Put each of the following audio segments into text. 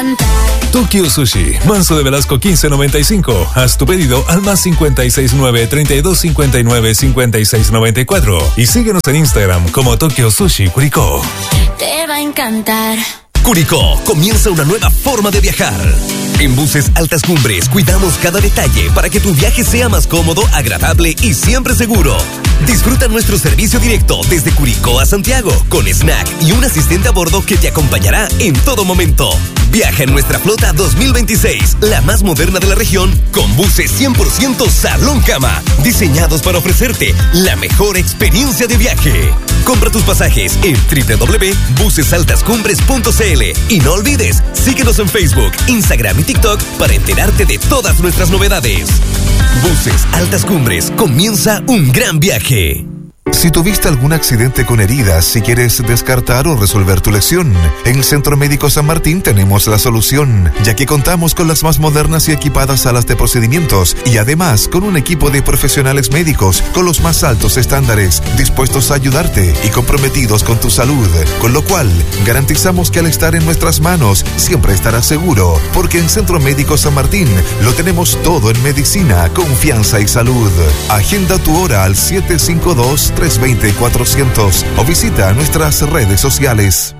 Tokyo Sushi, Manso de Velasco 1595. Haz tu pedido al más 569-3259-5694. Y síguenos en Instagram como Tokyo Sushi Curicó. Te va a encantar. Curicó, comienza una nueva forma de viajar. En Buses Altas Cumbres cuidamos cada detalle para que tu viaje sea más cómodo, agradable y siempre seguro. Disfruta nuestro servicio directo desde Curicó a Santiago, con snack y un asistente a bordo que te acompañará en todo momento. Viaja en nuestra flota 2026, la más moderna de la región, con buses 100% salón cama, diseñados para ofrecerte la mejor experiencia de viaje. Compra tus pasajes en www.busesaltascumbres.cl y no olvides, síguenos en Facebook, Instagram y TikTok para enterarte de todas nuestras novedades. Buses Altas Cumbres, comienza un gran viaje. Si tuviste algún accidente con heridas y quieres descartar o resolver tu lesión, en el Centro Médico San Martín tenemos la solución, ya que contamos con las más modernas y equipadas salas de procedimientos y además con un equipo de profesionales médicos con los más altos estándares, dispuestos a ayudarte y comprometidos con tu salud, con lo cual garantizamos que al estar en nuestras manos siempre estarás seguro, porque en Centro Médico San Martín lo tenemos todo en medicina, confianza y salud. Agenda tu hora al 752-320-400 o visita nuestras redes sociales.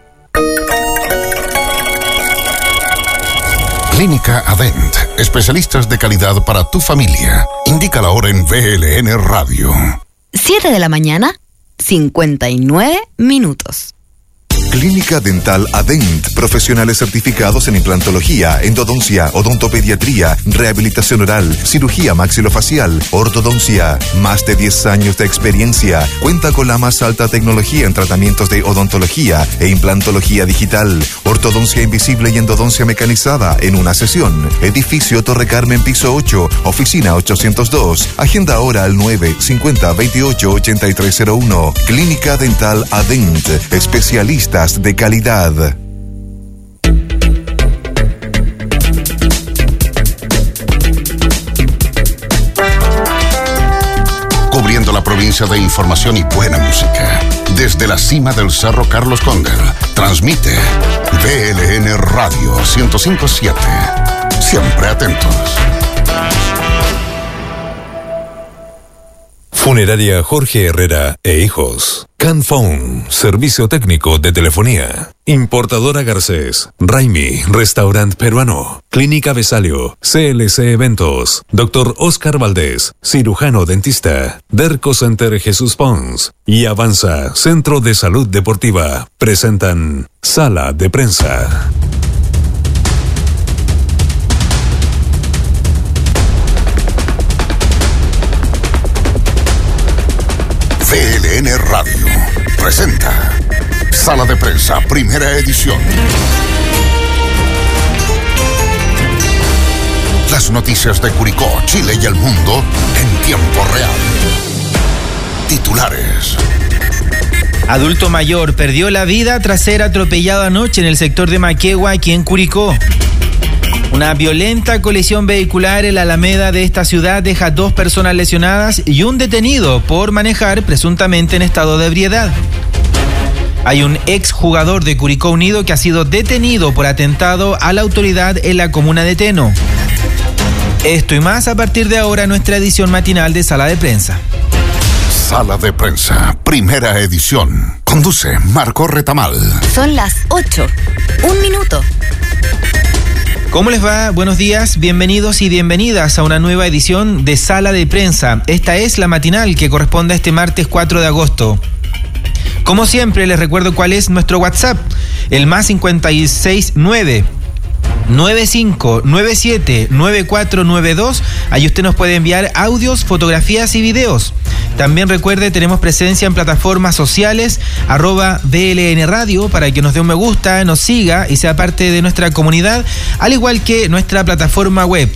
Clínica Adent, especialistas de calidad para tu familia. Indica la hora en VLN Radio. 7 de la mañana, 59 minutos. Clínica Dental Adent, profesionales certificados en implantología, endodoncia, odontopediatría, rehabilitación oral, cirugía maxilofacial, ortodoncia. Más de 10 años de experiencia. Cuenta con la más alta tecnología en tratamientos de odontología e implantología digital, ortodoncia invisible y endodoncia mecanizada en una sesión. Edificio Torre Carmen, piso 8, oficina 802. Agenda ahora al 950-28-8301. Clínica Dental Adent, especialistas de calidad. Cubriendo la provincia de información y buena música. Desde la cima del Cerro Carlos Condel, transmite VLN Radio 105.7. Siempre atentos. Funeraria Jorge Herrera e Hijos. Canphone, servicio técnico de telefonía. Importadora Garcés. Raimi, restaurant peruano. Clínica Besalio. CLC Eventos. Dr. Oscar Valdés, cirujano dentista. Derco Center Jesús Pons. Y Avanza, Centro de Salud Deportiva. Presentan Sala de Prensa. VLN Radio presenta Sala de Prensa, primera edición. Las noticias de Curicó, Chile y el mundo en tiempo real. Titulares. Adulto mayor perdió la vida tras ser atropellado anoche en el sector de Maquegua, aquí en Curicó. Una violenta colisión vehicular en la Alameda de esta ciudad deja 2 personas lesionadas y un detenido por manejar presuntamente en estado de ebriedad. Hay un exjugador de Curicó Unido que ha sido detenido por atentado a la autoridad en la comuna de Teno. Esto y más a partir de ahora en nuestra edición matinal de Sala de Prensa. Sala de Prensa, primera edición. Conduce Marco Retamal. Son las 8. 1 minuto. ¿Cómo les va? Buenos días, bienvenidos y bienvenidas a una nueva edición de Sala de Prensa. Esta es la matinal que corresponde a este martes 4 de agosto. Como siempre, les recuerdo cuál es nuestro WhatsApp, el más 569 9597 9492. Ahí usted nos puede enviar audios, fotografías y videos. También recuerde, tenemos presencia en plataformas sociales, @VLN Radio, para que nos dé un me gusta, nos siga y sea parte de nuestra comunidad, al igual que nuestra plataforma web,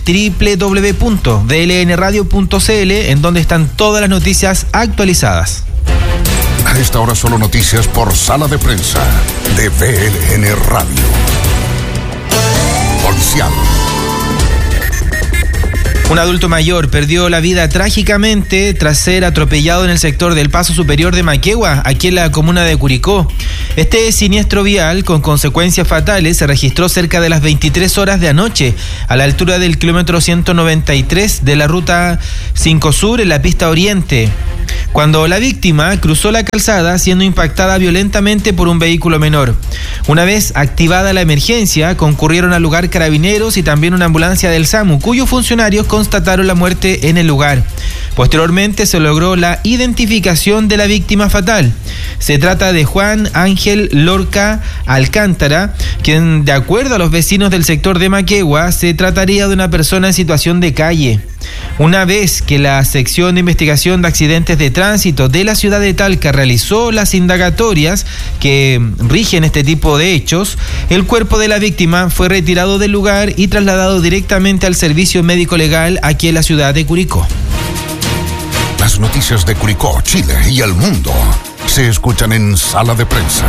www.vlnradio.cl, en donde están todas las noticias actualizadas. A esta hora solo noticias por Sala de Prensa de VLN Radio. Policial. Un adulto mayor perdió la vida trágicamente tras ser atropellado en el sector del Paso Superior de Maquegua, aquí en la comuna de Curicó. Este siniestro vial con consecuencias fatales se registró cerca de las 23 horas de anoche, a la altura del kilómetro 193 de la ruta 5 Sur en la pista oriente, cuando la víctima cruzó la calzada siendo impactada violentamente por un vehículo menor. Una vez activada la emergencia, concurrieron al lugar carabineros y también una ambulancia del SAMU, cuyos funcionarios constataron la muerte en el lugar. Posteriormente se logró la identificación de la víctima fatal. Se trata de Juan Ángel Lorca Alcántara, quien, de acuerdo a los vecinos del sector de Maquegua, se trataría de una persona en situación de calle. Una vez que la sección de investigación de accidentes de tránsito de la ciudad de Talca realizó las indagatorias que rigen este tipo de hechos, el cuerpo de la víctima fue retirado del lugar y trasladado directamente al servicio médico legal aquí en la ciudad de Curicó. Las noticias de Curicó, Chile y el mundo se escuchan en Sala de Prensa.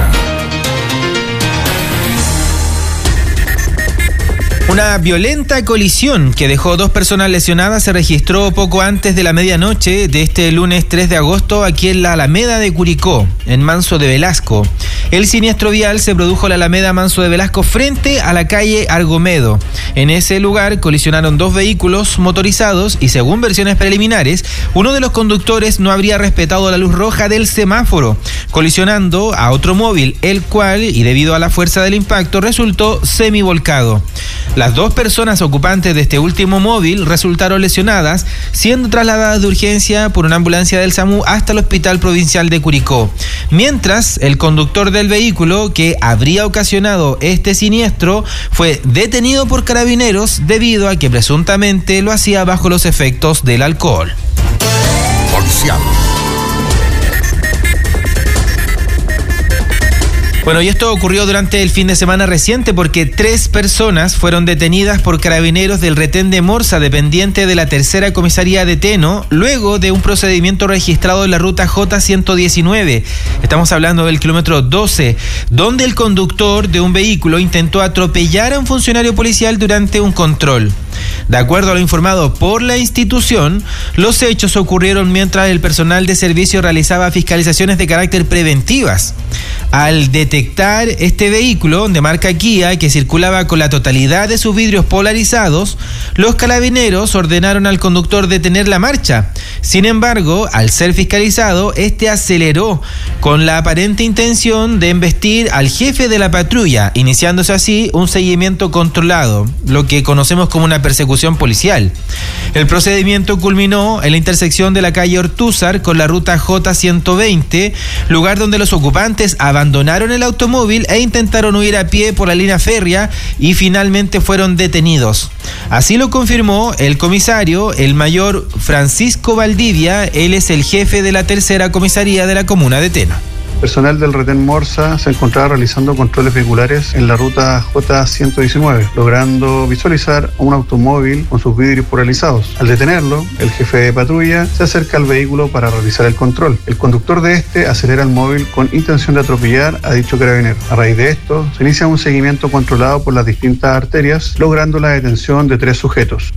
Una violenta colisión que dejó 2 personas lesionadas se registró poco antes de la medianoche de este lunes 3 de agosto aquí en la Alameda de Curicó, en Manso de Velasco. El siniestro vial se produjo en la Alameda Manso de Velasco frente a la calle Argomedo. En ese lugar colisionaron 2 vehículos motorizados y, según versiones preliminares, uno de los conductores no habría respetado la luz roja del semáforo, colisionando a otro móvil, el cual, y debido a la fuerza del impacto, resultó semivolcado. Las 2 personas ocupantes de este último móvil resultaron lesionadas, siendo trasladadas de urgencia por una ambulancia del SAMU hasta el Hospital Provincial de Curicó. Mientras, el conductor del vehículo que habría ocasionado este siniestro fue detenido por carabineros debido a que presuntamente lo hacía bajo los efectos del alcohol. Policial. Bueno, y esto ocurrió durante el fin de semana reciente porque 3 personas fueron detenidas por carabineros del retén de Morsa, dependiente de la tercera comisaría de Teno, luego de un procedimiento registrado en la ruta J119. Estamos hablando del kilómetro 12, donde el conductor de un vehículo intentó atropellar a un funcionario policial durante un control. De acuerdo a lo informado por la institución, los hechos ocurrieron mientras el personal de servicio realizaba fiscalizaciones de carácter preventivas. Al detectar este vehículo de marca Kia que circulaba con la totalidad de sus vidrios polarizados, los carabineros ordenaron al conductor detener la marcha. Sin embargo, al ser fiscalizado, este aceleró con la aparente intención de embestir al jefe de la patrulla, iniciándose así un seguimiento controlado, lo que conocemos como una persecución policial. El procedimiento culminó en la intersección de la calle Ortúzar con la ruta J120, lugar donde los ocupantes abandonaron el automóvil e intentaron huir a pie por la línea férrea y finalmente fueron detenidos. Así lo confirmó el comisario, el mayor Francisco Valdivia. Él es el jefe de la tercera comisaría de la comuna de Teno. Personal del retén Morsa se encontraba realizando controles vehiculares en la ruta J119, logrando visualizar un automóvil con sus vidrios polarizados. Al detenerlo, el jefe de patrulla se acerca al vehículo para realizar el control. El conductor de este acelera el móvil con intención de atropellar a dicho carabinero. A raíz de esto, se inicia un seguimiento controlado por las distintas arterias, logrando la detención de 3 sujetos.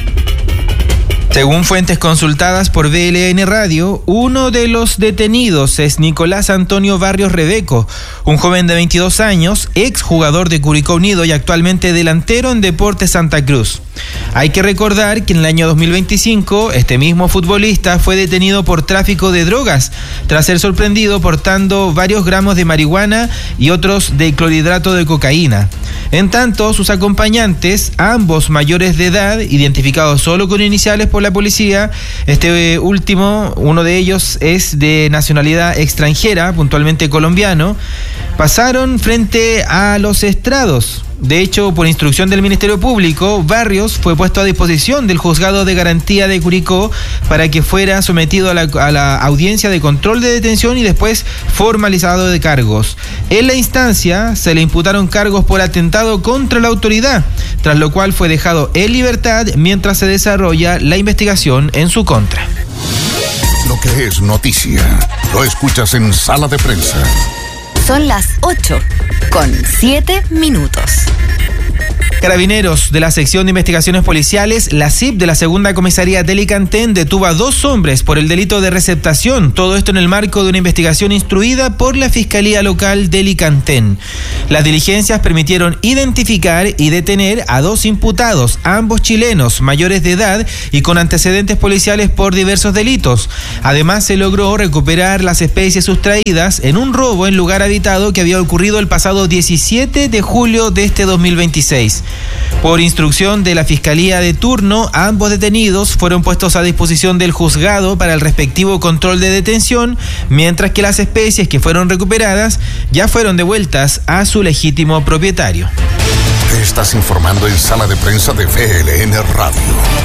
Según fuentes consultadas por BLN Radio, uno de los detenidos es Nicolás Antonio Barrios Rebeco, un joven de 22 años, ex jugador de Curicó Unido y actualmente delantero en Deportes Santa Cruz. Hay que recordar que en el año 2025 este mismo futbolista fue detenido por tráfico de drogas tras ser sorprendido portando varios gramos de marihuana y otros de clorhidrato de cocaína. En tanto, sus acompañantes, ambos mayores de edad, identificados solo con iniciales por la policía, este último, uno de ellos es de nacionalidad extranjera, puntualmente colombiano, pasaron frente a los estrados. De hecho, por instrucción del Ministerio Público, Barrios fue puesto a disposición del Juzgado de Garantía de Curicó para que fuera sometido a la audiencia de control de detención y después formalizado de cargos. En la instancia se le imputaron cargos por atentado contra la autoridad, tras lo cual fue dejado en libertad mientras se desarrolla la investigación en su contra. Lo que es noticia, lo escuchas en Sala de Prensa. Son las 8:07. Carabineros de la Sección de Investigaciones Policiales, la CIP de la Segunda Comisaría de Licantén, detuvo a 2 hombres por el delito de receptación. Todo esto en el marco de una investigación instruida por la Fiscalía Local de Licantén. Las diligencias permitieron identificar y detener a 2 imputados, ambos chilenos, mayores de edad y con antecedentes policiales por diversos delitos. Además, se logró recuperar las especies sustraídas en un robo en lugar habitado que había ocurrido el pasado 17 de julio de este 2026. Por instrucción de la Fiscalía de turno, ambos detenidos fueron puestos a disposición del juzgado para el respectivo control de detención, mientras que las especies que fueron recuperadas ya fueron devueltas a su legítimo propietario. Te estás informando en Sala de Prensa de VLN Radio.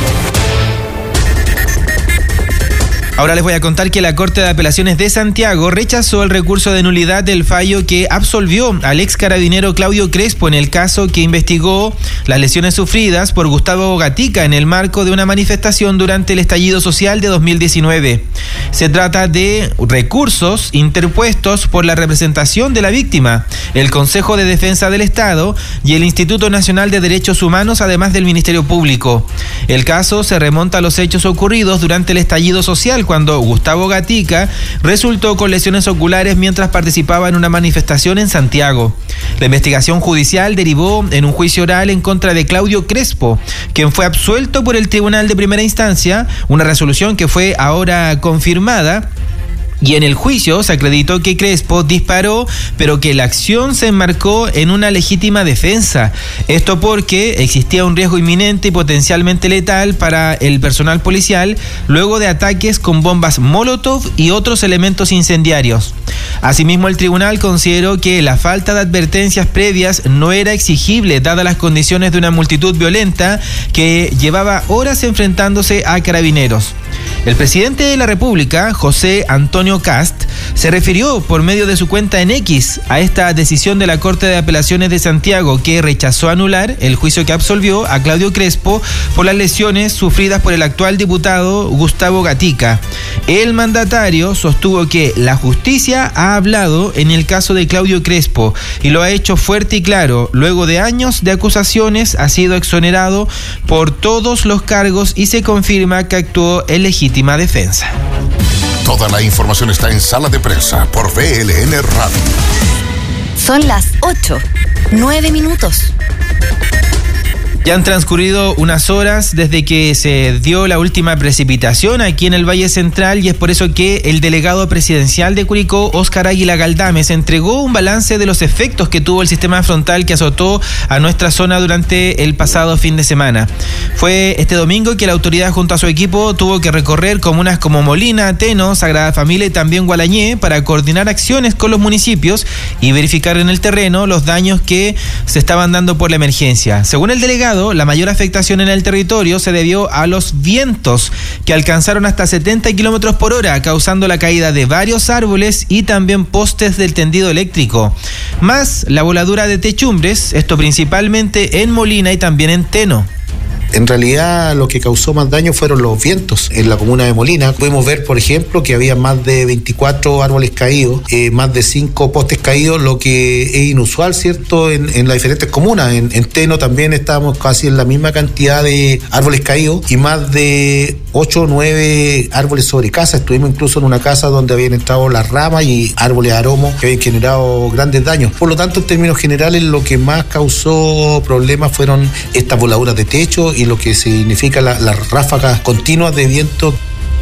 Ahora les voy a contar que la Corte de Apelaciones de Santiago rechazó el recurso de nulidad del fallo que absolvió al ex carabinero Claudio Crespo en el caso que investigó las lesiones sufridas por Gustavo Gatica en el marco de una manifestación durante el estallido social de 2019. Se trata de recursos interpuestos por la representación de la víctima, el Consejo de Defensa del Estado y el Instituto Nacional de Derechos Humanos, además del Ministerio Público. El caso se remonta a los hechos ocurridos durante el estallido social, cuando Gustavo Gatica resultó con lesiones oculares mientras participaba en una manifestación en Santiago. La investigación judicial derivó en un juicio oral en contra de Claudio Crespo, quien fue absuelto por el Tribunal de Primera Instancia, una resolución que fue ahora confirmada. Y en el juicio se acreditó que Crespo disparó, pero que la acción se enmarcó en una legítima defensa. Esto porque existía un riesgo inminente y potencialmente letal para el personal policial luego de ataques con bombas Molotov y otros elementos incendiarios. Asimismo, el tribunal consideró que la falta de advertencias previas no era exigible dadas las condiciones de una multitud violenta que llevaba horas enfrentándose a carabineros. El presidente de la República, José Antonio Kast, se refirió por medio de su cuenta en X a esta decisión de la Corte de Apelaciones de Santiago, que rechazó anular el juicio que absolvió a Claudio Crespo por las lesiones sufridas por el actual diputado Gustavo Gatica. El mandatario sostuvo que la justicia ha hablado en el caso de Claudio Crespo y lo ha hecho fuerte y claro. Luego de años de acusaciones, ha sido exonerado por todos los cargos y se confirma que actuó en legítima defensa. Toda la información está en Sala de Prensa por VLN Radio. Son las 8:09. Ya han transcurrido unas horas desde que se dio la última precipitación aquí en el Valle Central y es por eso que el delegado presidencial de Curicó, Óscar Águila Galdames, entregó un balance de los efectos que tuvo el sistema frontal que azotó a nuestra zona durante el pasado fin de semana. Fue este domingo que la autoridad junto a su equipo tuvo que recorrer comunas como Molina, Teno, Sagrada Familia y también Gualañé para coordinar acciones con los municipios y verificar en el terreno los daños que se estaban dando por la emergencia. Según el delegado, la mayor afectación en el territorio se debió a los vientos que alcanzaron hasta 70 kilómetros por hora, causando la caída de varios árboles y también postes del tendido eléctrico, más la voladura de techumbres, esto principalmente en Molina y también en Teno. En realidad lo que causó más daño fueron los vientos en la comuna de Molina. Pudimos ver, por ejemplo, que había más de 24 árboles caídos, más de 5 postes caídos, lo que es inusual, ¿cierto?, en las diferentes comunas. En Teno también estábamos casi en la misma cantidad de árboles caídos y más de 8 o 9 árboles sobre casa. Estuvimos incluso en una casa donde habían entrado las ramas y árboles de aromo que habían generado grandes daños. Por lo tanto, en términos generales, lo que más causó problemas fueron estas voladuras de techo y lo que significa las ráfagas continuas de viento.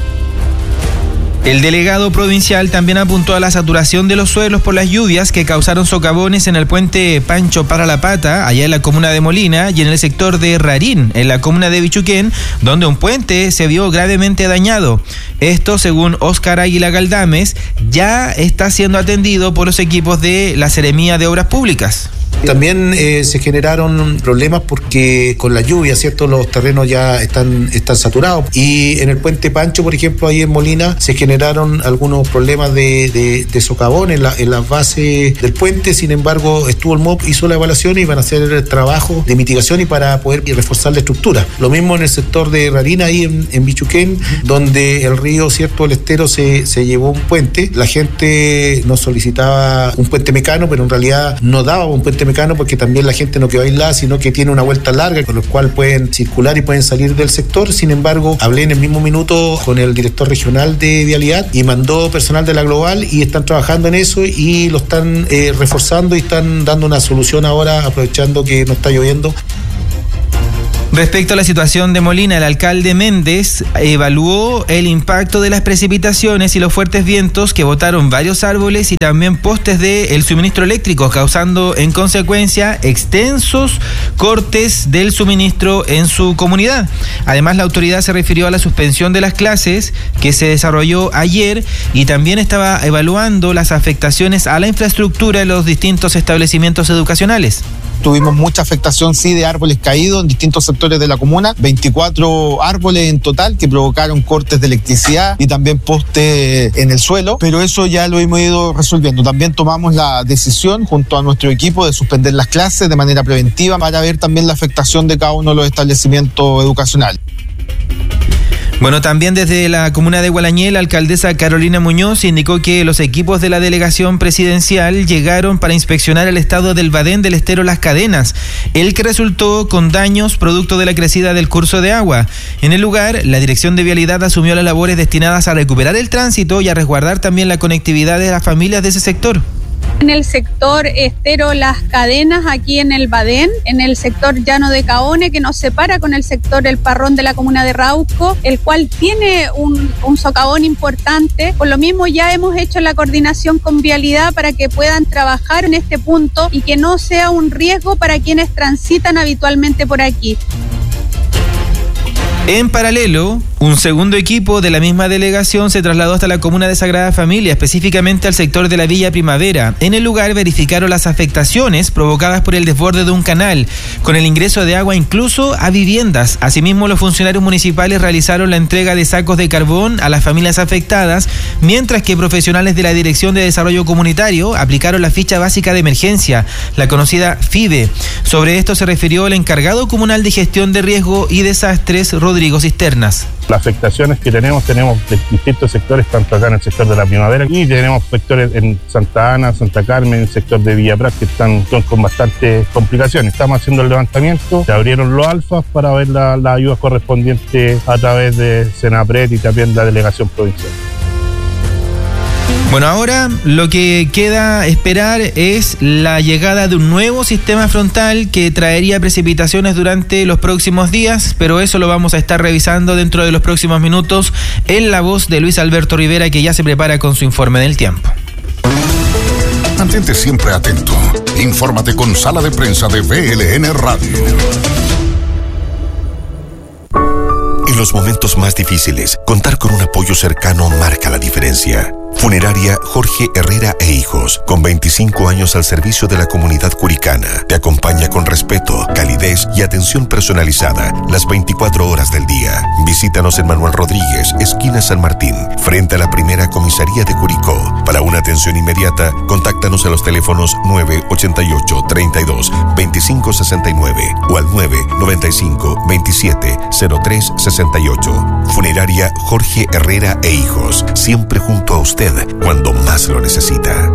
El delegado provincial también apuntó a la saturación de los suelos por las lluvias que causaron socavones en el puente Pancho para la Pata, allá en la comuna de Molina, y en el sector de Rarín, en la comuna de Bichuquén, donde un puente se vio gravemente dañado. Esto, según Óscar Águila Galdames, ya está siendo atendido por los equipos de la Seremía de Obras Públicas. También se generaron problemas porque con la lluvia, ¿cierto?, los terrenos ya están saturados. Y en el puente Pancho, por ejemplo, ahí en Molina, se generó generaron algunos problemas de socavón en las bases del puente. Sin embargo, estuvo el MOP, hizo la evaluación y van a hacer el trabajo de mitigación y para poder reforzar la estructura. Lo mismo en el sector de Rarina, ahí en Bichuquén, donde el río, cierto, el estero se llevó un puente. La gente nos solicitaba un puente mecano, pero en realidad no daba un puente mecano porque también la gente no quedó aislada, sino que tiene una vuelta larga con lo cual pueden circular y pueden salir del sector. Sin embargo, hablé en el mismo minuto con el director regional de Vialidad y mandó personal de la Global y están trabajando en eso y lo están reforzando y están dando una solución ahora, aprovechando que no está lloviendo. Respecto a la situación de Molina, el alcalde Méndez evaluó el impacto de las precipitaciones y los fuertes vientos que botaron varios árboles y también postes del suministro eléctrico, causando en consecuencia extensos cortes del suministro en su comunidad. Además, la autoridad se refirió a la suspensión de las clases que se desarrolló ayer y también estaba evaluando las afectaciones a la infraestructura de los distintos establecimientos educacionales. Tuvimos mucha afectación, sí, de árboles caídos en distintos sectores de la comuna, 24 árboles en total que provocaron cortes de electricidad y también postes en el suelo, pero eso ya lo hemos ido resolviendo. También tomamos la decisión junto a nuestro equipo de suspender las clases de manera preventiva para ver también la afectación de cada uno de los establecimientos educacionales. Bueno, también desde la comuna de Gualañé, la alcaldesa Carolina Muñoz indicó que los equipos de la delegación presidencial llegaron para inspeccionar el estado del badén del estero Las Cadenas, el que resultó con daños producto de la crecida del curso de agua. En el lugar, la Dirección de Vialidad asumió las labores destinadas a recuperar el tránsito y a resguardar también la conectividad de las familias de ese sector. En el sector estero Las Cadenas, aquí en el Badén, en el sector llano de Caone, que nos separa con el sector El Parrón de la comuna de Rauco, el cual tiene un socavón importante. Por lo mismo ya hemos hecho la coordinación con Vialidad para que puedan trabajar en este punto y que no sea un riesgo para quienes transitan habitualmente por aquí. En paralelo, un segundo equipo de la misma delegación se trasladó hasta la comuna de Sagrada Familia, específicamente al sector de la Villa Primavera. En el lugar verificaron las afectaciones provocadas por el desborde de un canal, con el ingreso de agua incluso a viviendas. Asimismo, los funcionarios municipales realizaron la entrega de sacos de carbón a las familias afectadas, mientras que profesionales de la Dirección de Desarrollo Comunitario aplicaron la ficha básica de emergencia, la conocida FIDE. Sobre esto se refirió el encargado comunal de gestión de riesgo y desastres, Rodrigo Cisternas. Las afectaciones que tenemos de distintos sectores, tanto acá en el sector de la Primavera y tenemos sectores en Santa Ana, Santa Carmen, el sector de Villa Prat, que están con bastantes complicaciones. Estamos haciendo el levantamiento, se abrieron los alfas para ver las ayudas correspondientes a través de Senapred y también la delegación provincial. Bueno, ahora lo que queda esperar es la llegada de un nuevo sistema frontal que traería precipitaciones durante los próximos días, pero eso lo vamos a estar revisando dentro de los próximos minutos en la voz de Luis Alberto Rivera, que ya se prepara con su informe del tiempo. Mantente siempre atento. Infórmate con Sala de Prensa de VLN Radio. En los momentos más difíciles, contar con un apoyo cercano marca la diferencia. Funeraria Jorge Herrera e Hijos, con 25 años al servicio de la comunidad curicana, te acompaña con respeto, calidez y atención personalizada las 24 horas del día. Visítanos en Manuel Rodríguez, esquina San Martín, frente a la primera comisaría de Curicó. Para una atención inmediata, contáctanos a los teléfonos 988 32 25 69 o al 995 27 03 68. Funeraria Jorge Herrera e Hijos, siempre junto a usted cuando más lo necesita.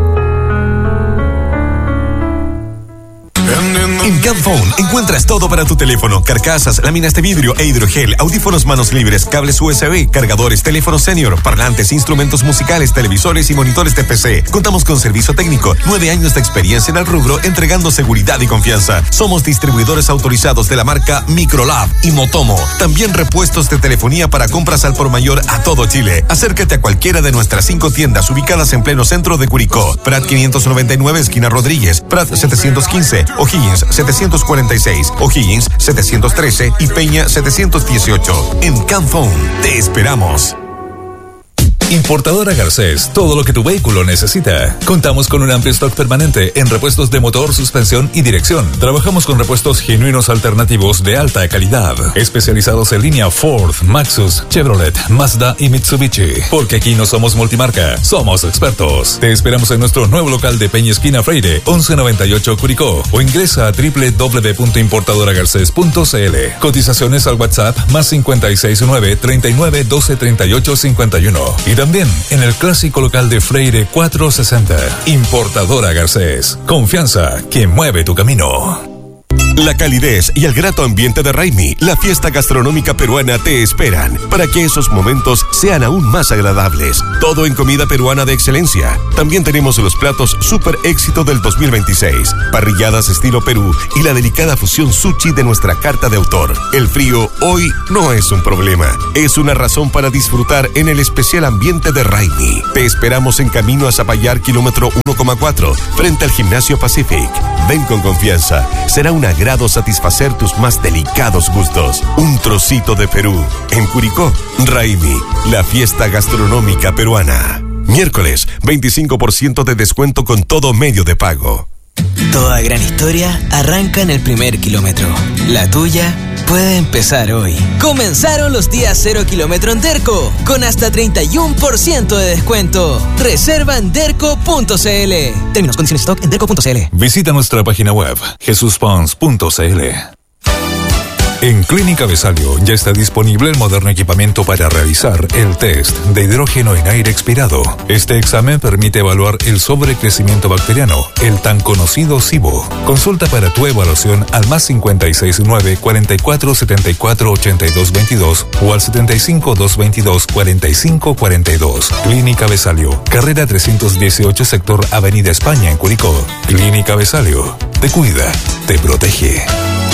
En Camphone encuentras todo para tu teléfono: carcasas, láminas de vidrio e hidrogel, audífonos manos libres, cables USB, cargadores, teléfonos senior, parlantes, instrumentos musicales, televisores y monitores de PC. Contamos con servicio técnico, 9 años de experiencia en el rubro, entregando seguridad y confianza. Somos distribuidores autorizados de la marca Microlab y Motomo. También repuestos de telefonía para compras al por mayor a todo Chile. Acércate a cualquiera de nuestras 5 tiendas ubicadas en pleno centro de Curicó: Prat 599, esquina Rodríguez; Prat 715, O'Higgins 746, O'Higgins 713 y Peña 718. En Camphone te esperamos. Importadora Garcés, todo lo que tu vehículo necesita. Contamos con un amplio stock permanente en repuestos de motor, suspensión y dirección. Trabajamos con repuestos genuinos alternativos de alta calidad, especializados en línea Ford, Maxus, Chevrolet, Mazda y Mitsubishi. Porque aquí no somos multimarca, somos expertos. Te esperamos en nuestro nuevo local de Peña Esquina Freire, 1198 Curicó, o ingresa a www.importadoragarces.cl. Cotizaciones al WhatsApp más 569 39 12 38 51. Y también en el clásico local de Freire 460. Importadora Garcés. Confianza que mueve tu camino. La calidez y el grato ambiente de Raimi, la fiesta gastronómica peruana, te esperan para que esos momentos sean aún más agradables. Todo en comida peruana de excelencia. También tenemos los platos super éxito del 2026, parrilladas estilo Perú y la delicada fusión sushi de nuestra carta de autor. El frío hoy no es un problema, es una razón para disfrutar en el especial ambiente de Raimi. Te esperamos en camino a Zapallar, kilómetro 1,4, frente al Gimnasio Pacific. Ven con confianza, será un agrado satisfacer tus más delicados gustos. Un trocito de Perú. En Curicó, Raimi, la fiesta gastronómica peruana. Miércoles, 25% de descuento con todo medio de pago. Toda gran historia arranca en el primer kilómetro. La tuya puede empezar hoy. Comenzaron los días 0 kilómetro en Derco, con hasta 31% de descuento. Reserva en derco.cl. Términos, condiciones, stock en derco.cl. Visita nuestra página web, jesuspons.cl. En Clínica Besalio ya está disponible el moderno equipamiento para realizar el test de hidrógeno en aire expirado. Este examen permite evaluar el sobrecrecimiento bacteriano, el tan conocido SIBO. Consulta para tu evaluación al más 569 44 74 82 22 o al 75 222 45 42. Clínica Besalio, carrera 318, sector Avenida España en Curicó. Clínica Besalio, te cuida, te protege.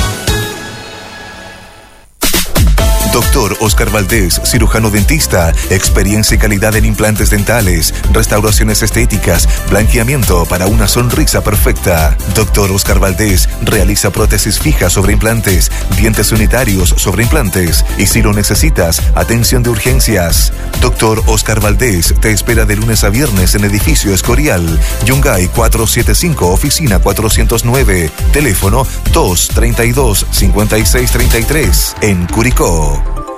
Doctor Oscar Valdés, cirujano dentista, experiencia y calidad en implantes dentales, restauraciones estéticas, blanqueamiento para una sonrisa perfecta. Doctor Oscar Valdés realiza prótesis fijas sobre implantes, dientes unitarios sobre implantes y si lo necesitas, atención de urgencias. Doctor Oscar Valdés te espera de lunes a viernes en edificio Escorial, Yungay 475, oficina 409, teléfono 232-5633 en Curicó.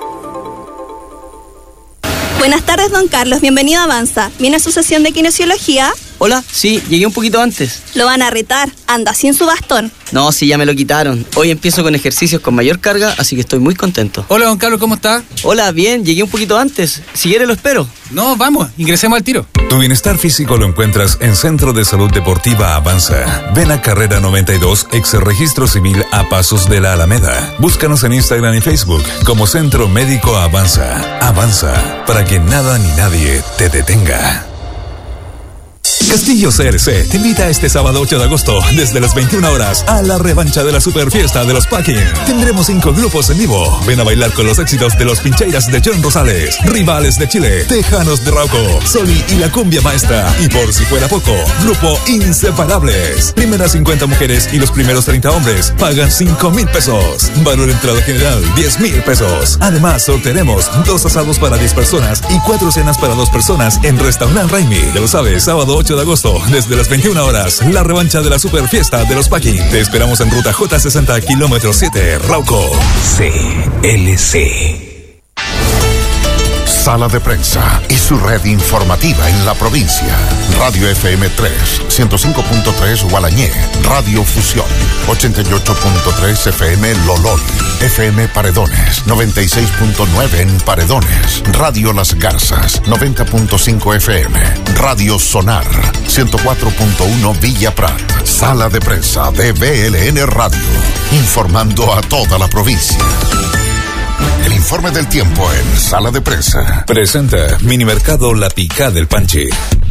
Buenas tardes, don Carlos. Bienvenido a Avanza. ¿Viene a su sesión de kinesiología? Hola, sí, llegué un poquito antes. Lo van a retar. Anda sin su bastón. No, sí, ya me lo quitaron. Hoy empiezo con ejercicios con mayor carga, así que estoy muy contento. Hola, don Carlos, ¿cómo está? Hola, bien, llegué un poquito antes. Si quiere lo espero. No, vamos, ingresemos al tiro. Tu bienestar físico lo encuentras en Centro de Salud Deportiva Avanza. Ven a Carrera 92, ex registro civil a pasos de la Alameda. Búscanos en Instagram y Facebook como Centro Médico Avanza. Avanza, para que nada ni nadie te detenga. Castillo CRC te invita este sábado 8 de agosto desde las 21 horas a la revancha de la super fiesta de los Packing. Tendremos 5 grupos en vivo. Ven a bailar con los éxitos de los Pincheiras de John Rosales, Rivales de Chile, Tejanos de Rauco, Soli y la Cumbia Maestra. Y por si fuera poco, grupo Inseparables. Primeras 50 mujeres y los primeros 30 hombres pagan 5,000 pesos. Valor entrada general 10,000 pesos. Además, sortearemos 2 asados para 10 personas y 4 cenas para 2 personas en Restaurant Raimi. Ya lo sabes, sábado 8 de agosto, desde las 21 horas, la revancha de la super fiesta de los Packing. Te esperamos en ruta J60, kilómetro 7, Rauco. CLC. Sala de Prensa y su red informativa en la provincia. Radio FM 3, 105.3 Gualañé, Radio Fusión, 88.3 FM Lolol, FM Paredones, 96.9 en Paredones, Radio Las Garzas, 90.5 FM, Radio Sonar, 104.1 Villa Prat. Sala de Prensa de BLN Radio, informando a toda la provincia. El informe del tiempo en Sala de Prensa. Presenta Minimercado La Picá del Panche.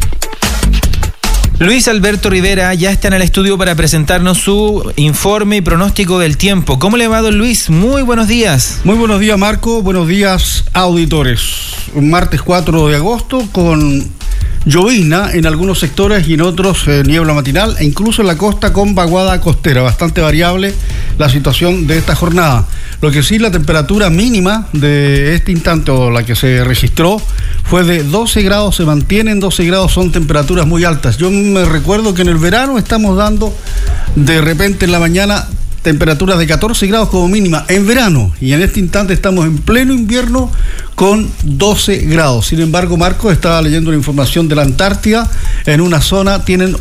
Luis Alberto Rivera ya está en el estudio para presentarnos su informe y pronóstico del tiempo. ¿Cómo le va, don Luis? Muy buenos días. Muy buenos días, Marco. Buenos días, auditores. Un martes 4 de agosto con llovizna en algunos sectores y en otros niebla matinal e incluso en la costa con vaguada costera. Bastante variable la situación de esta jornada. Lo que sí, la temperatura mínima de este instante, o la que se registró, fue de 12 grados, se mantienen 12 grados, son temperaturas muy altas. Yo me recuerdo que en el verano estamos dando de repente en la mañana temperaturas de 14 grados como mínima en verano, y en este instante estamos en pleno invierno con 12 grados. Sin embargo, Marco, estaba leyendo la información de la Antártida, en una zona tienen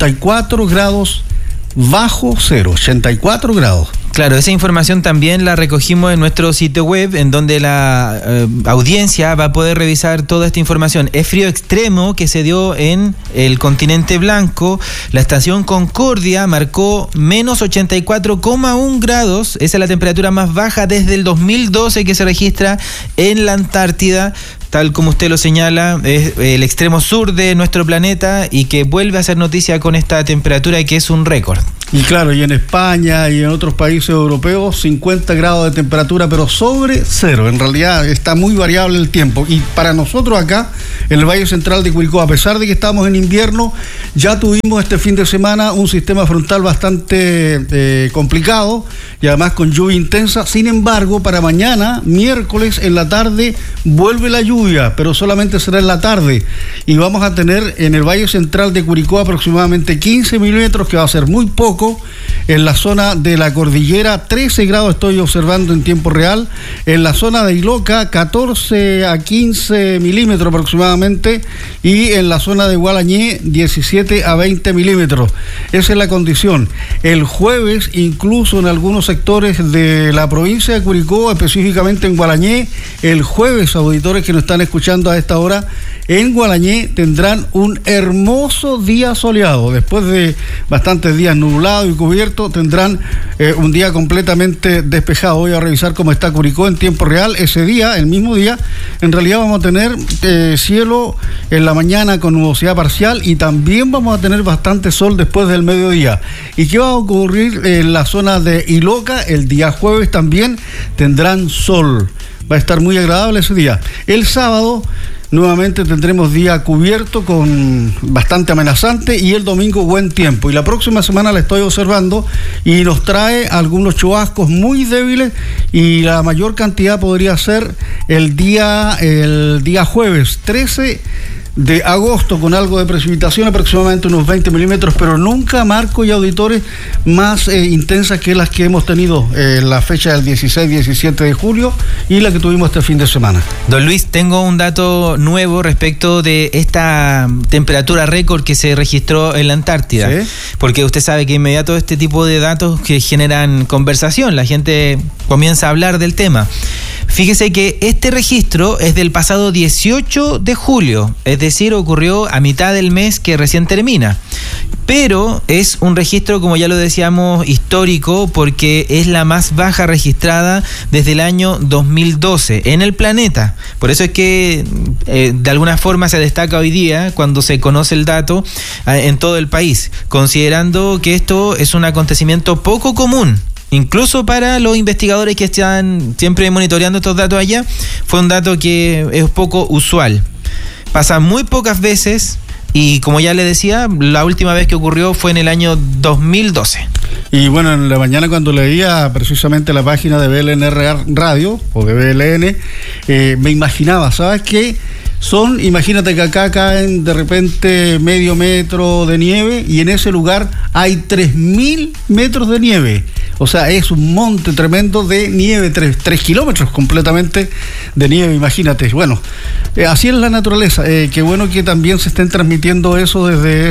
84 grados bajo cero, 84 grados. Claro, esa información también la recogimos en nuestro sitio web, en donde la audiencia va a poder revisar toda esta información. Es frío extremo que se dio en el continente blanco. La estación Concordia marcó menos 84,1 grados. Esa es la temperatura más baja desde el 2012 que se registra en la Antártida. Tal como usted lo señala, es el extremo sur de nuestro planeta y que vuelve a ser noticia con esta temperatura que es un récord. Y claro, y en España y en otros países europeos, 50 grados de temperatura, pero sobre cero. En realidad está muy variable el tiempo. Y para nosotros acá, en el Valle Central de Curicó, a pesar de que estamos en invierno, ya tuvimos este fin de semana un sistema frontal bastante complicado y además con lluvia intensa. Sin embargo, para mañana, miércoles, en la tarde, vuelve la lluvia, pero solamente será en la tarde. Y vamos a tener en el Valle Central de Curicó aproximadamente 15 milímetros, que va a ser muy poco. En la zona de la cordillera, 13 grados estoy observando en tiempo real. En la zona de Iloca, 14 a 15 milímetros aproximadamente. Y en la zona de Gualañé, 17 a 20 milímetros. Esa es la condición. El jueves, incluso en algunos sectores de la provincia de Curicó, específicamente en Gualañé, el jueves, auditores que nos están escuchando a esta hora, en Gualañé tendrán un hermoso día soleado. Después de bastantes días nublados y cubierto, tendrán un día completamente despejado. Voy a revisar cómo está Curicó en tiempo real. Ese día, el mismo día, en realidad vamos a tener cielo en la mañana con nubosidad parcial, y también vamos a tener bastante sol después del mediodía. ¿Y qué va a ocurrir en la zona de Iloca? El día jueves también tendrán sol. Va a estar muy agradable ese día. El sábado nuevamente tendremos día cubierto con bastante amenazante, y el domingo buen tiempo. Y la próxima semana la estoy observando y nos trae algunos chubascos muy débiles, y la mayor cantidad podría ser el día jueves 13 de agosto, con algo de precipitación, aproximadamente unos 20 milímetros, pero nunca, Marco y auditores, más intensas que las que hemos tenido en la fecha del 16-17 de julio y la que tuvimos este fin de semana. Don Luis, tengo un dato nuevo respecto de esta temperatura récord que se registró en la Antártida. ¿Sí? Porque usted sabe que inmediato este tipo de datos que generan conversación, la gente comienza a hablar del tema. Fíjese que este registro es del pasado 18 de julio, es decir, ocurrió a mitad del mes que recién termina. Pero es un registro, como ya lo decíamos, histórico, porque es la más baja registrada desde el año 2012 en el planeta. Por eso es que de alguna forma se destaca hoy día cuando se conoce el dato en todo el país, considerando que esto es un acontecimiento poco común. Incluso para los investigadores que están siempre monitoreando estos datos allá, fue un dato que es poco usual. Pasa muy pocas veces, y como ya le decía, la última vez que ocurrió fue en el año 2012. Y bueno, en la mañana cuando leía precisamente la página de BLN Radio, o de BLN, me imaginaba, ¿sabes qué? Imagínate que acá caen de repente medio metro de nieve, y en ese lugar hay 3.000 metros de nieve. O sea, es un monte tremendo de nieve, 3 kilómetros completamente de nieve, imagínate. Bueno, así es la naturaleza. Qué bueno que también se estén transmitiendo eso desde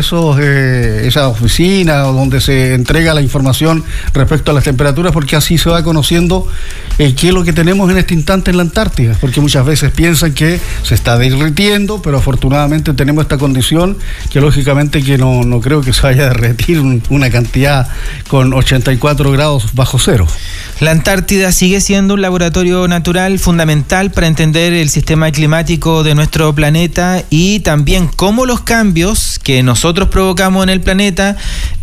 esa oficina donde se entrega la información respecto a las temperaturas, porque así se va conociendo qué es lo que tenemos en este instante en la Antártida, porque muchas veces piensan que se está derritiendo, pero afortunadamente tenemos esta condición que lógicamente que no creo que se vaya a derretir una cantidad con 84 grados bajo cero. La Antártida sigue siendo un laboratorio natural fundamental para entender el sistema climático de nuestro planeta, y también cómo los cambios que nosotros provocamos en el planeta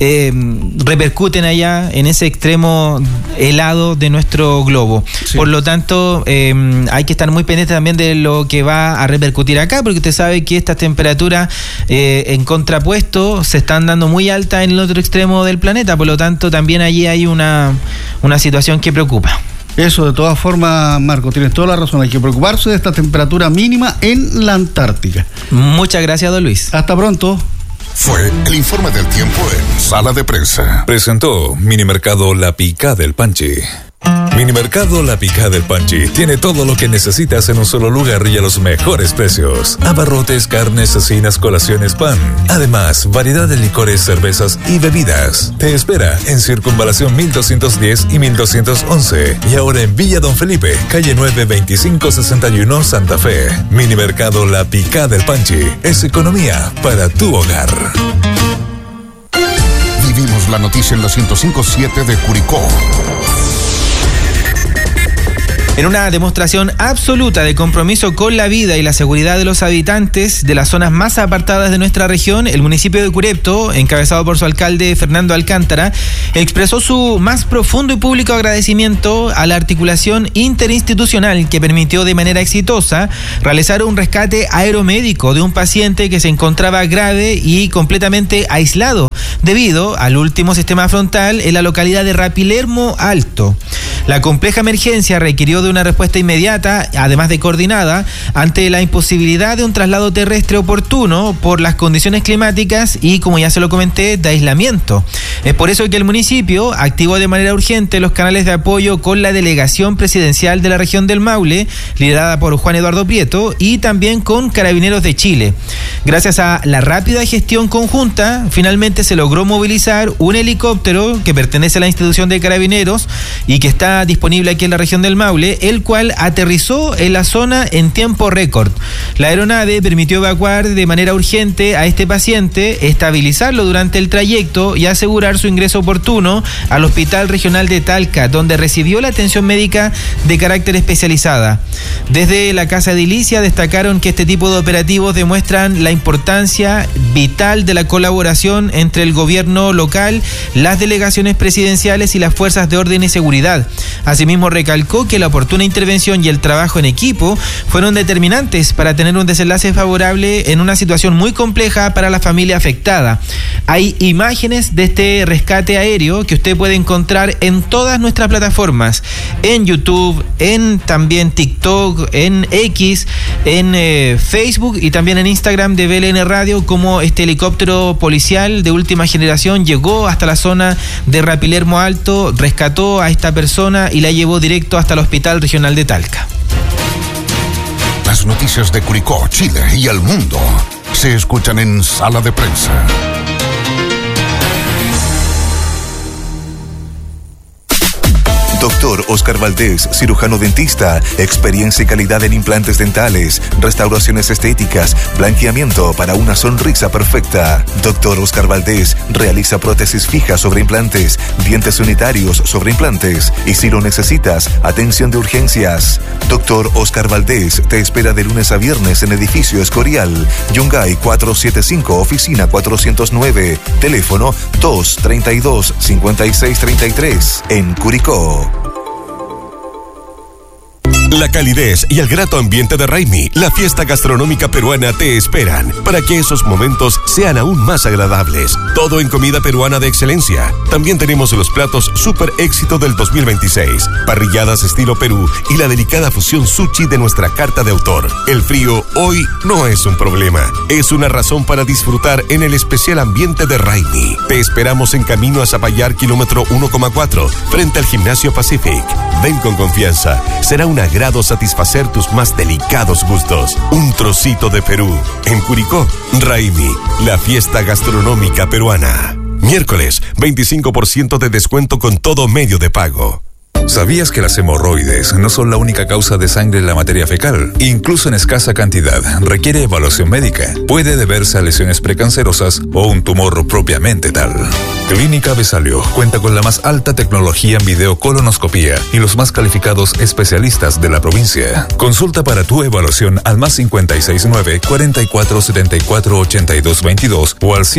repercuten allá en ese extremo helado de nuestro globo. Sí. Por lo tanto, hay que estar muy pendiente también de lo que va a repercutir acá, porque usted sabe que estas temperaturas en contrapuesto se están dando muy altas en el otro extremo del planeta. Por lo tanto, también allí hay una situación que preocupa. Eso, de todas formas, Marco, tienes toda la razón. Hay que preocuparse de esta temperatura mínima en la Antártica. Muchas gracias, don Luis. Hasta pronto. Fue el informe del tiempo en Sala de Prensa. Presentó Minimercado La Picá del Panchi. Minimercado La Picá del Panchi tiene todo lo que necesitas en un solo lugar y a los mejores precios. Abarrotes, carnes, cecinas, colaciones, pan. Además, variedad de licores, cervezas y bebidas. Te espera en Circunvalación 1210 y 1211. Y ahora en Villa Don Felipe, calle 9, 2561, Santa Fe. Minimercado La Picá del Panchi es economía para tu hogar. Vivimos la noticia en la 105.7 de Curicó. En una demostración absoluta de compromiso con la vida y la seguridad de los habitantes de las zonas más apartadas de nuestra región, el municipio de Curepto, encabezado por su alcalde Fernando Alcántara, expresó su más profundo y público agradecimiento a la articulación interinstitucional que permitió de manera exitosa realizar un rescate aeromédico de un paciente que se encontraba grave y completamente aislado debido al último sistema frontal en la localidad de Rapilermo Alto. La compleja emergencia requirió de una respuesta inmediata, además de coordinada, ante la imposibilidad de un traslado terrestre oportuno por las condiciones climáticas y, como ya se lo comenté, de aislamiento. Es por eso que el municipio activó de manera urgente los canales de apoyo con la delegación presidencial de la región del Maule, liderada por Juan Eduardo Prieto, y también con Carabineros de Chile. Gracias a la rápida gestión conjunta, finalmente se logró movilizar un helicóptero que pertenece a la institución de Carabineros y que está disponible aquí en la región del Maule, el cual aterrizó en la zona en tiempo récord. La aeronave permitió evacuar de manera urgente a este paciente, estabilizarlo durante el trayecto y asegurar su ingreso oportuno al Hospital Regional de Talca, donde recibió la atención médica de carácter especializada. Desde la Casa Edilicia destacaron que este tipo de operativos demuestran la importancia vital de la colaboración entre el gobierno local, las delegaciones presidenciales y las fuerzas de orden y seguridad. Asimismo, recalcó que la oportuna intervención y el trabajo en equipo fueron determinantes para tener un desenlace favorable en una situación muy compleja para la familia afectada. Hay imágenes de este rescate aéreo que usted puede encontrar en todas nuestras plataformas, en YouTube, en también TikTok, en X, en Facebook y también en Instagram de BLN Radio, como este helicóptero policial de última generación llegó hasta la zona de Rapilermo Alto, rescató a esta persona y la llevó directo hasta el Hospital Regional de Talca. Las noticias de Curicó, Chile y el mundo se escuchan en Sala de Prensa. Doctor Oscar Valdés, cirujano dentista, experiencia y calidad en implantes dentales, restauraciones estéticas, blanqueamiento para una sonrisa perfecta. Doctor Oscar Valdés realiza prótesis fijas sobre implantes, dientes unitarios sobre implantes y, si lo necesitas, atención de urgencias. Doctor Oscar Valdés te espera de lunes a viernes en Edificio Escorial, Yungay 475, oficina 409, teléfono 232-5633, en Curicó. La calidez y el grato ambiente de Raimi, la fiesta gastronómica peruana, te esperan para que esos momentos sean aún más agradables. Todo en comida peruana de excelencia. También tenemos los platos super éxito del 2026, parrilladas estilo Perú y la delicada fusión sushi de nuestra carta de autor. El frío hoy no es un problema, es una razón para disfrutar en el especial ambiente de Raimi. Te esperamos en camino a Zapallar, kilómetro 1,4, frente al Gimnasio Pacific. Ven con confianza, será un agrado satisfacer tus más delicados gustos. Un trocito de Perú. En Curicó, Raimi, la fiesta gastronómica peruana. Miércoles, 25% de descuento con todo medio de pago. ¿Sabías que las hemorroides no son la única causa de sangre en la materia fecal? Incluso en escasa cantidad, requiere evaluación médica. Puede deberse a lesiones precancerosas o un tumor propiamente tal. Clínica Besalio cuenta con la más alta tecnología en videocolonoscopía y los más calificados especialistas de la provincia. Consulta para tu evaluación al más 569-4474-8222 o al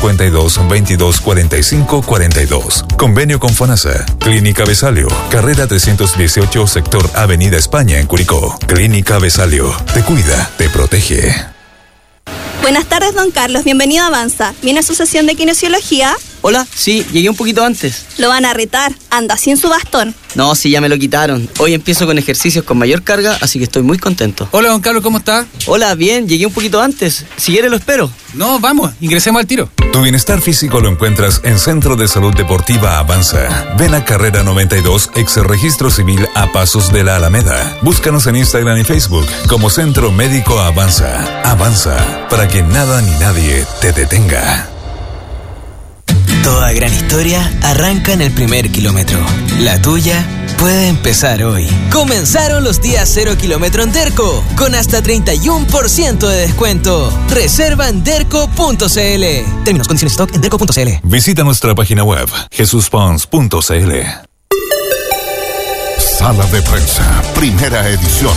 752-2245-42. Convenio con FONASA. Clínica Besalio, carrera 318, sector Avenida España, en Curicó. Clínica Besalio, te cuida, te protege. Buenas tardes, don Carlos. Bienvenido a Avanza. ¿Viene a su sesión de kinesiología? Hola, sí, llegué un poquito antes. Lo van a retar, anda sin su bastón. No, sí, ya me lo quitaron. Hoy empiezo con ejercicios con mayor carga, así que estoy muy contento. Hola, don Carlos, ¿cómo está? Hola, bien, llegué un poquito antes. Si quiere lo espero. No, vamos, ingresemos al tiro. Tu bienestar físico lo encuentras en Centro de Salud Deportiva Avanza. Ven a Carrera 92, ex Registro Civil a Pasos de la Alameda. Búscanos en Instagram y Facebook como Centro Médico Avanza. Avanza, para que nada ni nadie te detenga. Toda gran historia arranca en el primer kilómetro. La tuya puede empezar hoy. Comenzaron los días 0 kilómetro en Derco, con hasta 31% de descuento. Reserva en derco.cl. Términos, condiciones, stock en derco.cl. Visita nuestra página web, jesuspons.cl. Sala de Prensa, primera edición.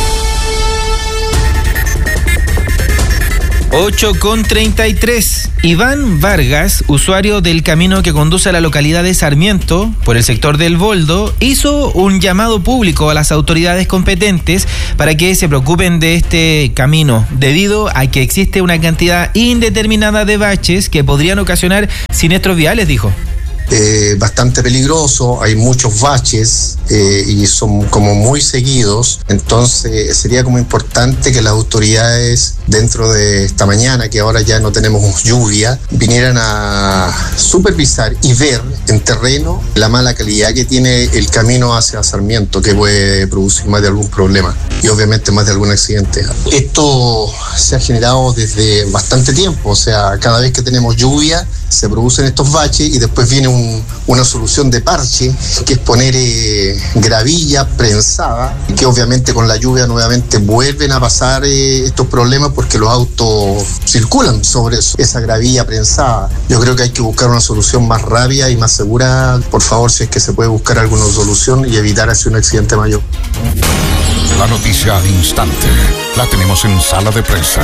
8:33. Iván Vargas, usuario del camino que conduce a la localidad de Sarmiento, por el sector del Boldo, hizo un llamado público a las autoridades competentes para que se preocupen de este camino, debido a que existe una cantidad indeterminada de baches que podrían ocasionar siniestros viales, dijo. Bastante peligroso, hay muchos baches y son como muy seguidos, entonces sería como importante que las autoridades dentro de esta mañana, que ahora ya no tenemos lluvia, vinieran a supervisar y ver en terreno la mala calidad que tiene el camino hacia Sarmiento, que puede producir más de algún problema y obviamente más de algún accidente. Esto se ha generado desde bastante tiempo, o sea, cada vez que tenemos lluvia se producen estos baches y después viene una solución de parche, que es poner gravilla prensada, y que obviamente con la lluvia nuevamente vuelven a pasar estos problemas porque los autos circulan sobre esa gravilla prensada. Yo creo que hay que buscar una solución más rápida y más segura, por favor, si es que se puede buscar alguna solución y evitar así un accidente mayor. La noticia al instante la tenemos en Sala de Prensa.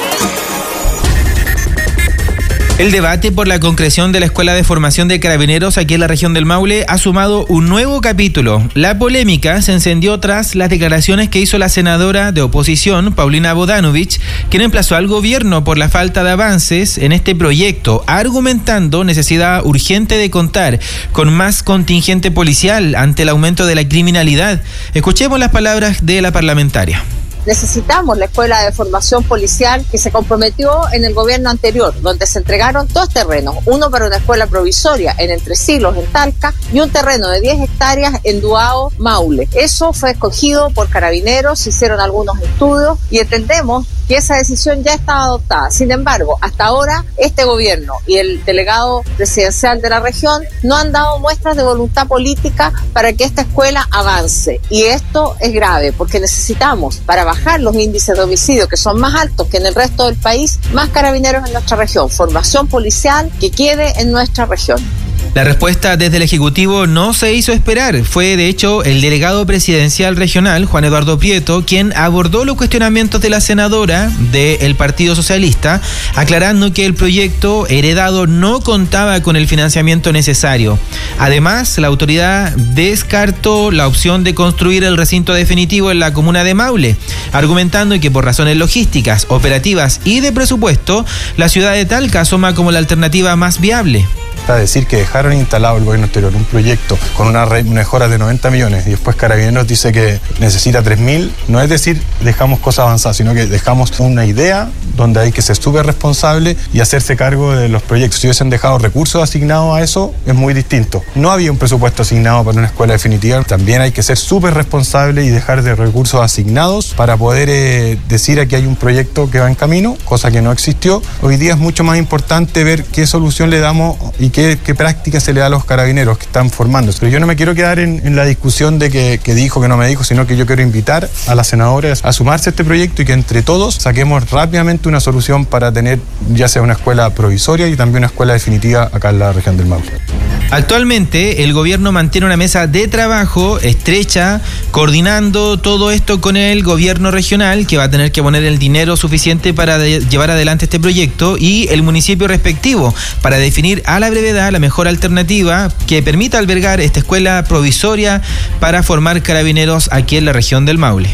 El debate por la concreción de la Escuela de Formación de Carabineros aquí en la región del Maule ha sumado un nuevo capítulo. La polémica se encendió tras las declaraciones que hizo la senadora de oposición, Paulina Bodanovich, quien emplazó al gobierno por la falta de avances en este proyecto, argumentando necesidad urgente de contar con más contingente policial ante el aumento de la criminalidad. Escuchemos las palabras de la parlamentaria. Necesitamos la Escuela de Formación Policial que se comprometió en el gobierno anterior, donde se entregaron dos terrenos, uno para una escuela provisoria en Entre Siglos, en Talca, y un terreno de 10 hectáreas en Duao, Maule. Eso fue escogido por Carabineros, se hicieron algunos estudios y entendemos que esa decisión ya estaba adoptada. Sin embargo, hasta ahora este gobierno y el delegado presidencial de la región no han dado muestras de voluntad política para que esta escuela avance. Y esto es grave porque necesitamos, para bajar los índices de homicidio, que son más altos que en el resto del país, más carabineros en nuestra región, formación policial que quede en nuestra región. La respuesta desde el Ejecutivo no se hizo esperar. Fue, de hecho, el delegado presidencial regional, Juan Eduardo Prieto, quien abordó los cuestionamientos de la senadora del Partido Socialista, aclarando que el proyecto heredado no contaba con el financiamiento necesario. Además, la autoridad descartó la opción de construir el recinto definitivo en la comuna de Maule, argumentando que por razones logísticas, operativas y de presupuesto, la ciudad de Talca asoma como la alternativa más viable. A decir que dejaron instalado el gobierno anterior un proyecto con una mejora de 90 millones y después Carabineros dice que necesita 3.000, no es decir dejamos cosas avanzadas, sino que dejamos una idea donde hay que ser súper responsable y hacerse cargo de los proyectos. Si hubiesen dejado recursos asignados a eso, es muy distinto. No había un presupuesto asignado para una escuela definitiva. También hay que ser súper responsable y dejar de recursos asignados para poder decir aquí hay un proyecto que va en camino, cosa que no existió. Hoy día es mucho más importante ver qué solución le damos y qué práctica se le da a los carabineros que están formándose. Pero yo no me quiero quedar en la discusión de que dijo, que no me dijo, sino que yo quiero invitar a las senadoras a sumarse a este proyecto y que entre todos saquemos rápidamente una solución para tener ya sea una escuela provisoria y también una escuela definitiva acá en la región del Maule. Actualmente el gobierno mantiene una mesa de trabajo estrecha coordinando todo esto con el gobierno regional, que va a tener que poner el dinero suficiente para llevar adelante este proyecto, y el municipio respectivo para definir a la brevedad la mejor alternativa que permita albergar esta escuela provisoria para formar carabineros aquí en la región del Maule.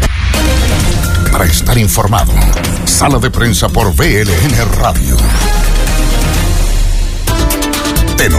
Para estar informado, Sala de Prensa por VLN Radio. Teno.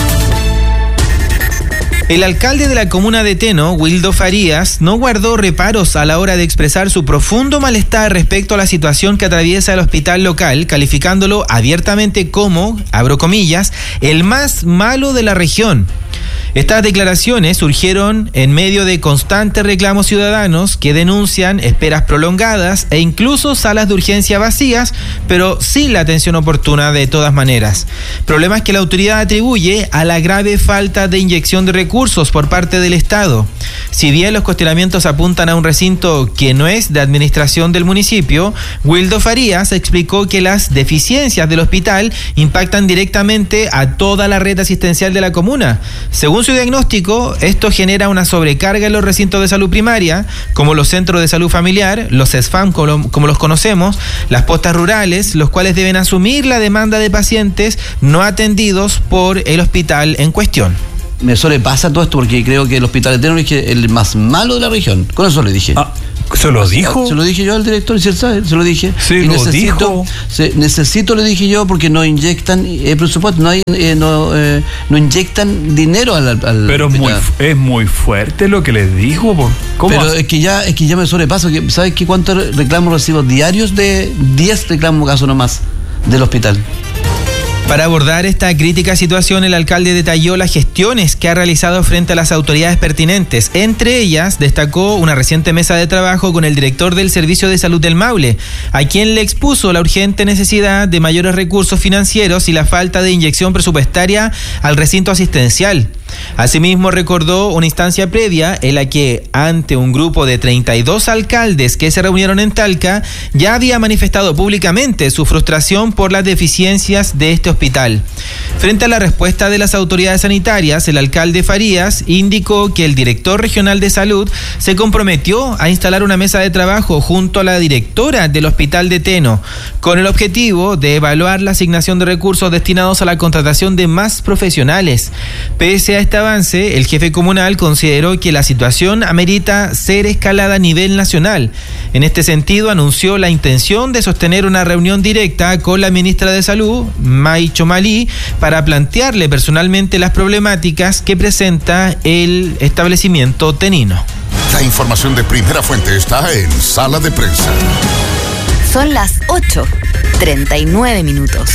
El alcalde de la comuna de Teno, Wildo Farías, no guardó reparos a la hora de expresar su profundo malestar respecto a la situación que atraviesa el hospital local, calificándolo abiertamente como, abro comillas, el más malo de la región. Estas declaraciones surgieron en medio de constantes reclamos ciudadanos que denuncian esperas prolongadas e incluso salas de urgencia vacías, pero sin la atención oportuna de todas maneras. Problemas que la autoridad atribuye a la grave falta de inyección de recursos por parte del Estado. Si bien los cuestionamientos apuntan a un recinto que no es de administración del municipio, Wildo Farías explicó que las deficiencias del hospital impactan directamente a toda la red asistencial de la comuna. Según su diagnóstico, esto genera una sobrecarga en los recintos de salud primaria, como los centros de salud familiar, los SFAM como los conocemos, las postas rurales, los cuales deben asumir la demanda de pacientes no atendidos por el hospital en cuestión. Me sobrepasa todo esto porque creo que el hospital de Teno es el más malo de la región. Con eso le dije. ¿Se lo dijo? Se lo dije yo al director, si él sabe, se lo dije. Sí, y lo dijo. Necesito, le dije yo, porque no inyectan presupuesto, no inyectan dinero al pero es muy fuerte lo que les dijo. ¿Cómo? Pero es que ya me sobrepasa. ¿Sabes qué cuántos reclamos recibo diarios? De 10 reclamos caso nomás del hospital. Para abordar esta crítica situación, el alcalde detalló las gestiones que ha realizado frente a las autoridades pertinentes. Entre ellas, destacó una reciente mesa de trabajo con el director del Servicio de Salud del Maule, a quien le expuso la urgente necesidad de mayores recursos financieros y la falta de inyección presupuestaria al recinto asistencial. Asimismo, recordó una instancia previa en la que, ante un grupo de 32 alcaldes que se reunieron en Talca, ya había manifestado públicamente su frustración por las deficiencias de este hospital. Frente a la respuesta de las autoridades sanitarias, el alcalde Farías indicó que el director regional de salud se comprometió a instalar una mesa de trabajo junto a la directora del hospital de Teno, con el objetivo de evaluar la asignación de recursos destinados a la contratación de más profesionales. Pese a este avance, el jefe comunal consideró que la situación amerita ser escalada a nivel nacional. En este sentido, anunció la intención de sostener una reunión directa con la ministra de Salud, May Chomalí, para plantearle personalmente las problemáticas que presenta el establecimiento tenino. La información de primera fuente está en Sala de Prensa. Son las 8:39 minutos.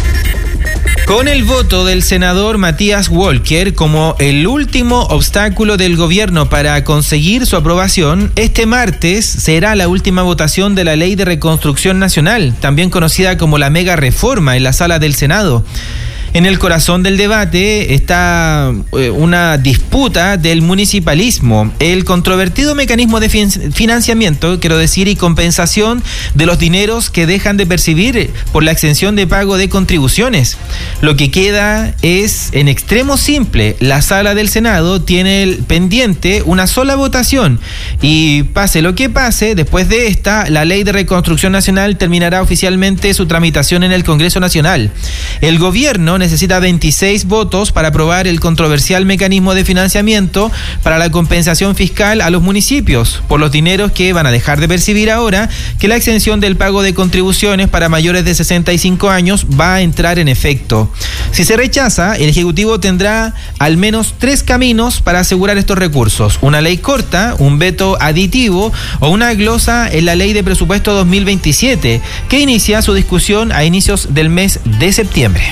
Con el voto del senador Matías Walker como el último obstáculo del gobierno para conseguir su aprobación, este martes será la última votación de la Ley de Reconstrucción Nacional, también conocida como la mega reforma, en la sala del Senado. En el corazón del debate está una disputa del municipalismo, el controvertido mecanismo de financiamiento, y compensación de los dineros que dejan de percibir por la exención de pago de contribuciones. Lo que queda es en extremo simple: la sala del Senado tiene pendiente una sola votación y pase lo que pase, después de esta, la Ley de Reconstrucción Nacional terminará oficialmente su tramitación en el Congreso Nacional. El gobierno necesita 26 votos para aprobar el controversial mecanismo de financiamiento para la compensación fiscal a los municipios por los dineros que van a dejar de percibir ahora que la exención del pago de contribuciones para mayores de 65 años va a entrar en efecto. Si se rechaza, el Ejecutivo tendrá al menos 3 caminos para asegurar estos recursos: una ley corta, un veto aditivo o una glosa en la Ley de Presupuesto 2027, que inicia su discusión a inicios del mes de septiembre.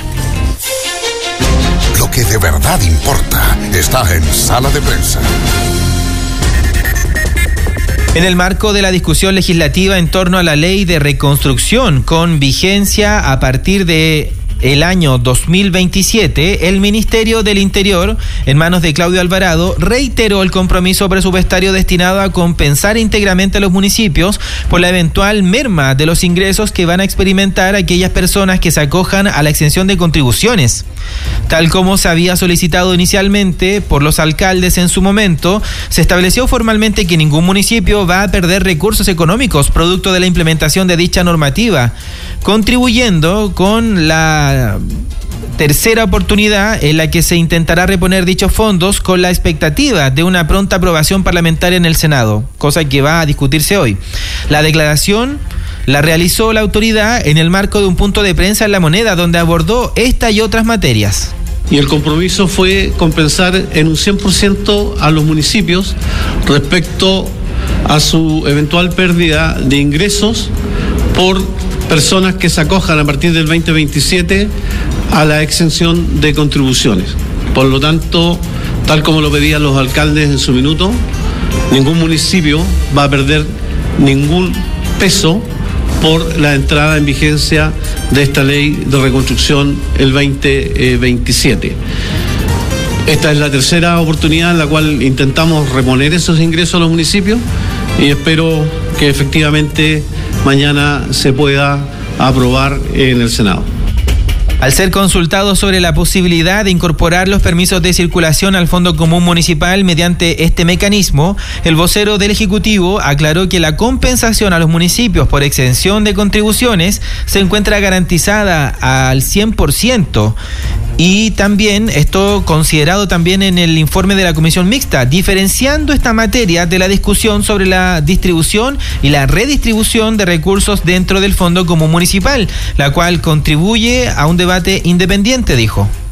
Lo que de verdad importa está en Sala de Prensa. En el marco de la discusión legislativa en torno a la Ley de Reconstrucción, con vigencia a partir de el año 2027, el Ministerio del Interior, en manos de Claudio Alvarado, reiteró el compromiso presupuestario destinado a compensar íntegramente a los municipios por la eventual merma de los ingresos que van a experimentar aquellas personas que se acojan a la exención de contribuciones. Tal como se había solicitado inicialmente por los alcaldes en su momento, se estableció formalmente que ningún municipio va a perder recursos económicos producto de la implementación de dicha normativa, contribuyendo con la tercera oportunidad en la que se intentará reponer dichos fondos con la expectativa de una pronta aprobación parlamentaria en el Senado, cosa que va a discutirse hoy. La declaración la realizó la autoridad en el marco de un punto de prensa en La Moneda, donde abordó esta y otras materias. y el compromiso fue compensar en un 100% a los municipios respecto a su eventual pérdida de ingresos por personas que se acojan a partir del 2027 a la exención de contribuciones. Por lo tanto, tal como lo pedían los alcaldes en su minuto, ningún municipio va a perder ningún peso por la entrada en vigencia de esta ley de reconstrucción el 2027. Esta es la tercera oportunidad en la cual intentamos reponer esos ingresos a los municipios y espero que efectivamente mañana se pueda aprobar en el Senado. Al ser consultado sobre la posibilidad de incorporar los permisos de circulación al Fondo Común Municipal mediante este mecanismo, el vocero del Ejecutivo aclaró que la compensación a los municipios por exención de contribuciones se encuentra garantizada al 100%. Y también esto considerado también en el informe de la Comisión Mixta, diferenciando esta materia de la discusión sobre la distribución y la redistribución de recursos dentro del Fondo Común Municipal, la cual contribuye a un debate independiente, dijo.